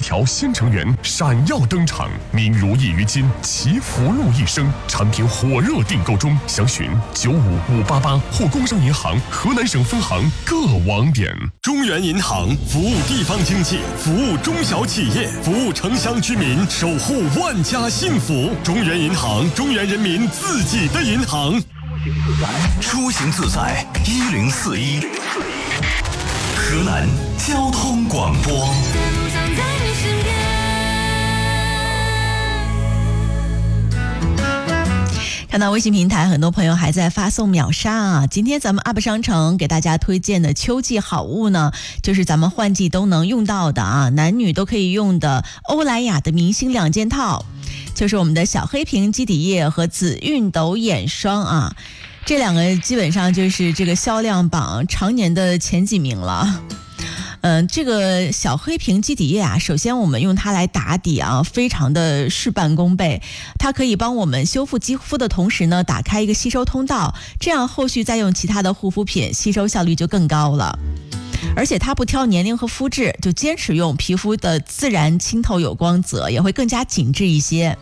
条新成员闪耀登场，您如意于今，祈福禄一生。产品火热订购中，详询95588或工商银行河南省分行各网点。 中原银行服务地方经济，服务中小企业，服务城乡居民，守护万家幸福。中原银行，中原人民自己的银行。 出行自在1041，河南交通广播。 看到微信平台很多朋友还在发送秒杀啊！今天咱们 UP 商城给大家推荐的秋季好物呢，就是咱们换季都能用到的啊，男女都可以用的欧莱雅的明星2件套，就是我们的小黑瓶基底液和紫熨斗眼霜啊，这两个基本上就是这个销量榜常年的前几名了。这个小黑瓶基底液啊，首先我们用它来打底啊，非常的事半功倍。它可以帮我们修复肌肤的同时呢，打开一个吸收通道，这样后续再用其他的护肤品，吸收效率就更高了。而且它不挑年龄和肤质，就坚持用皮肤的自然清透有光泽，也会更加紧致一些。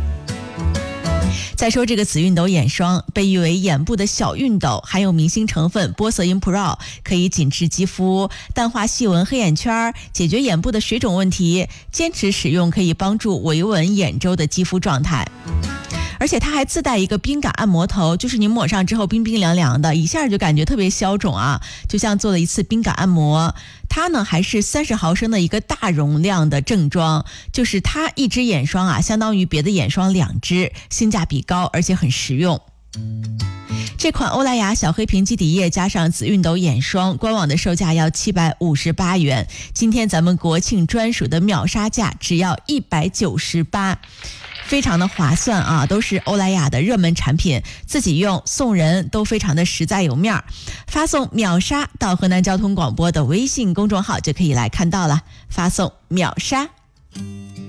再说这个紫熨斗眼霜，被誉为眼部的小熨斗，含有明星成分玻色因 Pro， 可以紧致肌肤，淡化细纹黑眼圈，解决眼部的水肿问题。坚持使用可以帮助维稳眼周的肌肤状态。而且它还自带一个冰感按摩头，就是你抹上之后冰冰凉凉的，一下就感觉特别消肿啊，就像做了一次冰感按摩。它呢还是30毫升的一个大容量的正装，就是它一支眼霜啊，相当于别的眼霜2支，性价比高，而且很实用。这款欧莱雅小黑瓶基底液加上紫熨斗眼霜，官网的售价要758元，今天咱们国庆专属的秒杀价只要198，非常的划算啊，都是欧莱雅的热门产品，自己用送人都非常的实在有面儿。发送秒杀到河南交通广播的微信公众号就可以来看到了，发送秒杀。